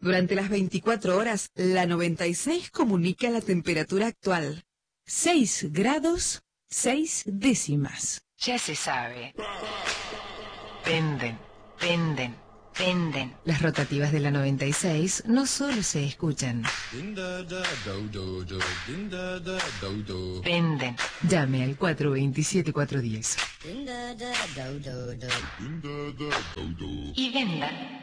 Durante las 24 horas, la 96 comunica la temperatura actual. 6 grados, 6 décimas. Ya se sabe. Penden, penden, penden. Las rotativas de la 96 no solo se escuchan. Penden. Llame al 427-410. Y venda.